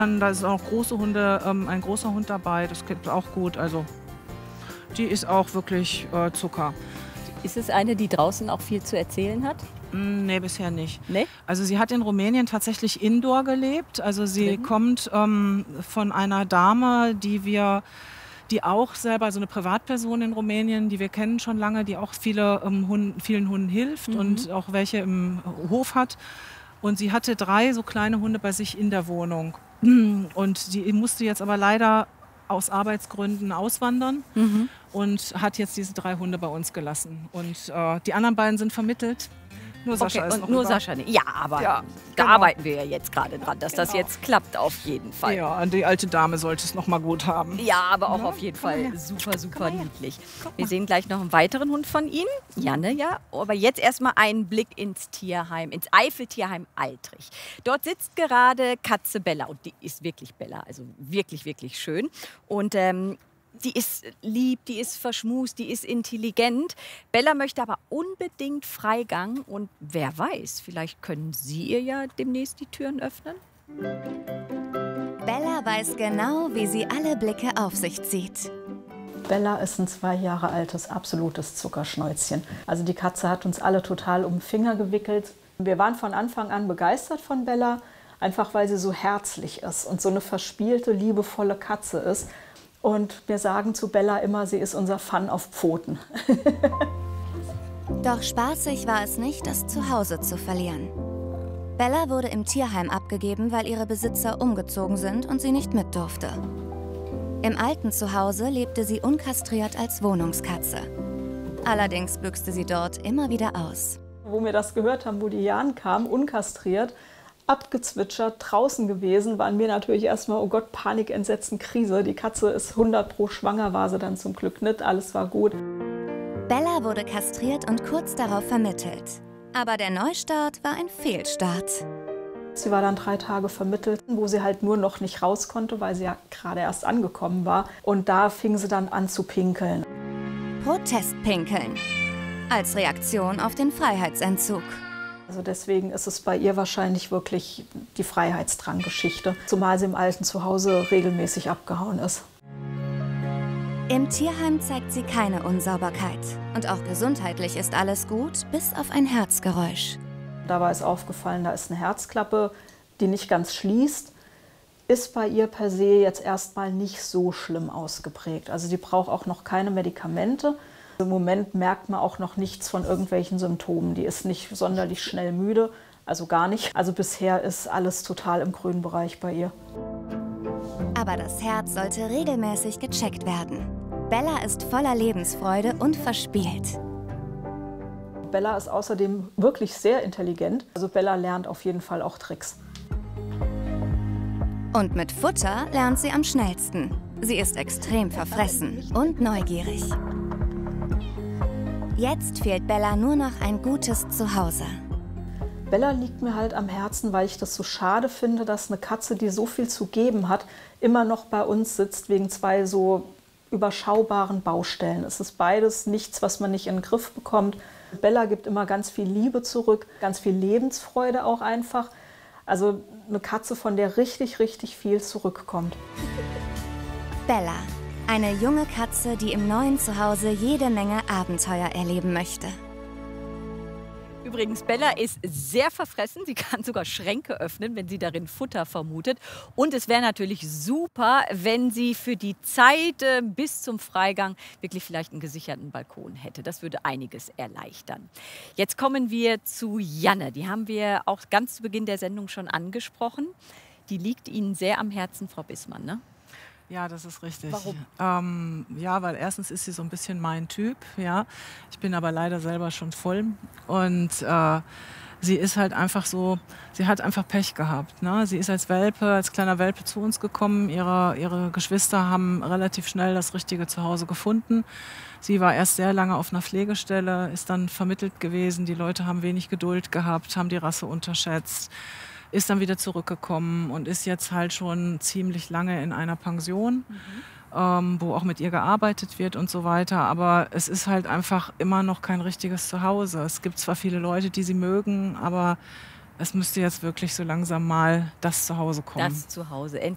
Da ist auch große Hunde, ein großer Hund dabei, das geht auch gut. Also die ist auch wirklich Zucker. Ist es eine, die draußen auch viel zu erzählen hat? Nee, bisher nicht. Ne? Also sie hat in Rumänien tatsächlich indoor gelebt. Also sie Mhm. kommt von einer Dame, die auch selber, so eine Privatperson in Rumänien, die wir kennen schon lange, die auch vielen Hunden hilft und auch welche im Hof hat. Und sie hatte 3 so kleine Hunde bei sich in der Wohnung. Und die musste jetzt aber leider aus Arbeitsgründen auswandern und hat jetzt diese 3 Hunde bei uns gelassen. Und die anderen beiden sind vermittelt. Nur Sascha Okay, ist und noch nur über. Sascha nicht. Ja, aber Ja, da genau. arbeiten wir ja jetzt gerade dran, dass das jetzt klappt auf jeden Fall. Ja, die alte Dame sollte es noch mal gut haben. Ja, aber auch Ja, auf jeden komm mal Fall her. super, super niedlich. Guck Wir mal. sehen gleich noch einen weiteren Hund von Ihnen, Janne, ja. Aber jetzt erstmal einen Blick ins Tierheim, ins Eifeltierheim Altrich. Dort sitzt gerade Katze Bella und die ist wirklich Bella, also wirklich, wirklich schön. Und die ist lieb, die ist verschmust, die ist intelligent. Bella möchte aber unbedingt Freigang und wer weiß, vielleicht können Sie ihr ja demnächst die Türen öffnen. Bella weiß genau, wie sie alle Blicke auf sich zieht. Bella ist ein 2 Jahre altes, absolutes Zuckerschnäuzchen. Also die Katze hat uns alle total um den Finger gewickelt. Wir waren von Anfang an begeistert von Bella, einfach weil sie so herzlich ist und so eine verspielte, liebevolle Katze ist. Und wir sagen zu Bella immer, sie ist unser Fun auf Pfoten. Doch spaßig war es nicht, das Zuhause zu verlieren. Bella wurde im Tierheim abgegeben, weil ihre Besitzer umgezogen sind und sie nicht mit durfte. Im alten Zuhause lebte sie unkastriert als Wohnungskatze. Allerdings büchste sie dort immer wieder aus. Wo wir das gehört haben, wo die Jan kam, unkastriert, abgezwitschert, draußen gewesen, waren wir natürlich erstmal, oh Gott, Panik, Entsetzen, Krise. Die Katze ist 100% schwanger, war sie dann zum Glück nicht, alles war gut. Bella wurde kastriert und kurz darauf vermittelt. Aber der Neustart war ein Fehlstart. Sie war dann 3 Tage vermittelt, wo sie halt nur noch nicht raus konnte, weil sie ja gerade erst angekommen war. Und da fing sie dann an zu pinkeln. Protestpinkeln. Als Reaktion auf den Freiheitsentzug. Also deswegen ist es bei ihr wahrscheinlich wirklich die Freiheitsdrang-Geschichte, zumal sie im alten Zuhause regelmäßig abgehauen ist. Im Tierheim zeigt sie keine Unsauberkeit. Und auch gesundheitlich ist alles gut, bis auf ein Herzgeräusch. Dabei ist aufgefallen, da ist eine Herzklappe, die nicht ganz schließt. Ist bei ihr per se jetzt erstmal nicht so schlimm ausgeprägt. Also die braucht auch noch keine Medikamente. Im Moment merkt man auch noch nichts von irgendwelchen Symptomen. Die ist nicht sonderlich schnell müde, also gar nicht. Also bisher ist alles total im grünen Bereich bei ihr. Aber das Herz sollte regelmäßig gecheckt werden. Bella ist voller Lebensfreude und verspielt. Bella ist außerdem wirklich sehr intelligent. Also Bella lernt auf jeden Fall auch Tricks. Und mit Futter lernt sie am schnellsten. Sie ist extrem verfressen und neugierig. Jetzt fehlt Bella nur noch ein gutes Zuhause. Bella liegt mir halt am Herzen, weil ich das so schade finde, dass eine Katze, die so viel zu geben hat, immer noch bei uns sitzt wegen 2 so überschaubaren Baustellen. Es ist beides nichts, was man nicht in den Griff bekommt. Bella gibt immer ganz viel Liebe zurück, ganz viel Lebensfreude auch einfach. Also eine Katze, von der richtig, richtig viel zurückkommt. Bella, eine junge Katze, die im neuen Zuhause jede Menge Abenteuer erleben möchte. Übrigens, Bella ist sehr verfressen. Sie kann sogar Schränke öffnen, wenn sie darin Futter vermutet. Und es wäre natürlich super, wenn sie für die Zeit bis zum Freigang wirklich vielleicht einen gesicherten Balkon hätte. Das würde einiges erleichtern. Jetzt kommen wir zu Janne. Die haben wir auch ganz zu Beginn der Sendung schon angesprochen. Die liegt Ihnen sehr am Herzen, Frau Bissmann, ne? Ja, das ist richtig. Warum? Ja, weil erstens ist sie so ein bisschen mein Typ. Ja. Ich bin aber leider selber schon voll. Und sie ist halt einfach so, sie hat einfach Pech gehabt. Ne? Sie ist als Welpe, als kleiner Welpe zu uns gekommen. Ihre Geschwister haben relativ schnell das richtige Zuhause gefunden. Sie war erst sehr lange auf einer Pflegestelle, ist dann vermittelt gewesen. Die Leute haben wenig Geduld gehabt, haben die Rasse unterschätzt. Ist dann wieder zurückgekommen und ist jetzt halt schon ziemlich lange in einer Pension, wo auch mit ihr gearbeitet wird und so weiter. Aber es ist halt einfach immer noch kein richtiges Zuhause. Es gibt zwar viele Leute, die sie mögen, aber es müsste jetzt wirklich so langsam mal das Zuhause kommen. Das Zuhause.